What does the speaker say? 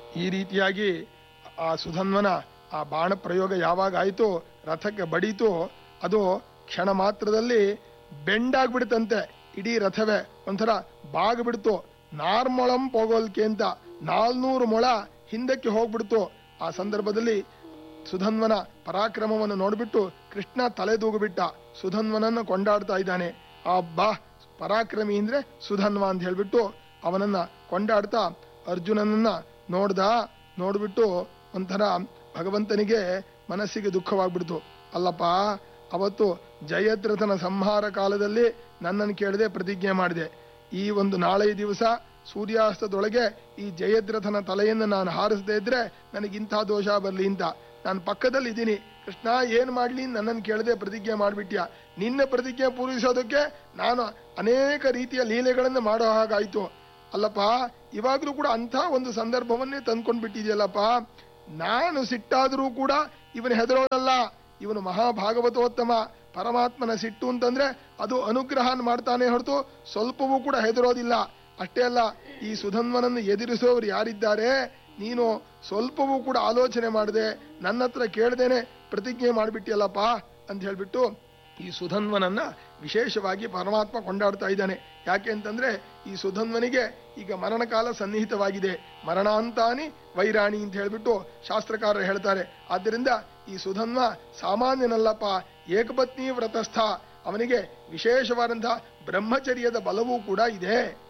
ಈ ರೀತಿಯಾಗಿ ಆ ಸುಧನ್ವನ ಆ ಬಾಣ ಪ್ರಯೋಗ ಯಾವಾಗ ಆಯಿತು, ರಥಕ್ಕೆ ಬಡೀತು, ಅದು ಕ್ಷಣ ಮಾತ್ರದಲ್ಲಿ ಬೆಂಡಾಗ್ಬಿಡ್ತಂತೆ. ಇಡೀ ರಥವೇ ಒಂಥರ ಬಾಗ್ಬಿಡ್ತು. ನಾರ್ಮೊಳಂ ಪೋಗೋಲ್ಕೆ ಅಂತ 400 ಮೊಳ ಹಿಂದಕ್ಕೆ ಹೋಗ್ಬಿಡ್ತು. ಆ ಸಂದರ್ಭದಲ್ಲಿ ಸುಧನ್ವನ ಪರಾಕ್ರಮವನ್ನು ನೋಡ್ಬಿಟ್ಟು ಕೃಷ್ಣ ತಲೆದೂಗುಬಿಟ್ಟ. ಸುಧನ್ವನನ್ನು ಕೊಂಡಾಡ್ತಾ ಇದ್ದಾನೆ. ಬಾ ಪರಾಕ್ರಮಿ ಅಂದ್ರೆ ಸುಧನ್ವ ಅಂತ ಹೇಳ್ಬಿಟ್ಟು ಅವನನ್ನ ಕೊಂಡಾಡ್ತಾ ಅರ್ಜುನನನ್ನ ನೋಡ್ಬಿಟ್ಟು ಒಂಥರ ಭಗವಂತನಿಗೆ ಮನಸ್ಸಿಗೆ ದುಃಖವಾಗ್ಬಿಡ್ತು. ಅಲ್ಲಪ್ಪ, ಅವತ್ತು ಜಯದ್ರಥನ ಸಂಹಾರ ಕಾಲದಲ್ಲಿ ನನ್ನನ್ನು ಕೇಳದೆ ಪ್ರತಿಜ್ಞೆ ಮಾಡಿದೆ, ಈ ಒಂದು ನಾಳೆ ದಿವಸ ಸೂರ್ಯಾಸ್ತದೊಳಗೆ ಈ ಜಯದ್ರಥನ ತಲೆಯನ್ನು ನಾನು ಹಾರಿಸದೇ ಇದ್ರೆ ನನಗಿಂಥ ದೋಷ ಬರಲಿ ಅಂತ. ನಾನು ಪಕ್ಕದಲ್ಲಿ ಇದ್ದೀನಿ, ಕೃಷ್ಣ ಏನ್ ಮಾಡ್ಲಿ ನನ್ನನ್ನು ಕೇಳದೆ ಪ್ರತಿಜ್ಞೆ ಮಾಡ್ಬಿಟ್ಯಾ. ನಿನ್ನ ಪ್ರತಿಜ್ಞೆ ಪೂರೈಸೋದಕ್ಕೆ ನಾನು ಅನೇಕ ರೀತಿಯ ಲೀಲೆಗಳನ್ನು ಮಾಡೋ ಹಾಗಾಯ್ತು. ಅಲ್ಲಪ್ಪ, ಇವಾಗ್ಲೂ ಕೂಡ ಅಂಥ ಒಂದು ಸಂದರ್ಭವನ್ನೇ ತಂದ್ಕೊಂಡ್ಬಿಟ್ಟಿದ್ಯಲ್ಲಪ್ಪ. ನಾನು ಸಿಟ್ಟಾದರೂ ಕೂಡ ಇವನು ಹೆದರೋನಲ್ಲ, ಇವನು ಮಹಾಭಾಗವತೋತ್ತಮ. ಪರಮಾತ್ಮನ ಸಿಟ್ಟು ಅಂತಂದ್ರೆ ಅದು ಅನುಗ್ರಹನ ಮಾಡ್ತಾನೆ ಹೊರತು ಸ್ವಲ್ಪವೂ ಕೂಡ ಹೆದರೋದಿಲ್ಲ. ಅಷ್ಟೇ ಅಲ್ಲ, ಈ ಸುಧನ್ವನನ್ನು ಎದುರಿಸೋರು ಯಾರಿದ್ದಾರೆ, ನೀನು ಸ್ವಲ್ಪವೂ ಕೂಡ ಆಲೋಚನೆ ಮಾಡದೆ ನನ್ನ ಹತ್ರ ಕೇಳ್ದೇನೆ ಪ್ರತಿಜ್ಞೆ ಮಾಡಿಬಿಟ್ಟಿಯಲ್ಲಪ್ಪ ಅಂತ ಹೇಳ್ಬಿಟ್ಟು ಈ ಸುಧನ್ವನನ್ನ ವಿಶೇಷವಾಗಿ ಪರಮಾತ್ಮ ಕೊಂಡಾಡ್ತಾ ಇದ್ದಾನೆ. ಯಾಕೆ ಅಂತಂದ್ರೆ ಈ ಸುಧನ್ವನಿಗೆ ಈಗ ಮರಣಕಾಲ ಸನ್ನಿಹಿತವಾಗಿದೆ. ಮರಣಾಂತಾನಿ ವೈರಾಣಿ ಅಂತ ಹೇಳ್ಬಿಟ್ಟು ಶಾಸ್ತ್ರಕಾರರು ಹೇಳ್ತಾರೆ. ಆದ್ದರಿಂದ ಈ ಸುಧನ್ವ ಸಾಮಾನ್ಯನಲ್ಲಪ್ಪ, ಏಕಪತ್ನಿ ವ್ರತಸ್ಥ. ಅವನಿಗೆ ವಿಶೇಷವಾದಂತಹ ಬ್ರಹ್ಮಚರ್ಯದ ಬಲವೂ ಕೂಡ ಇದೆ.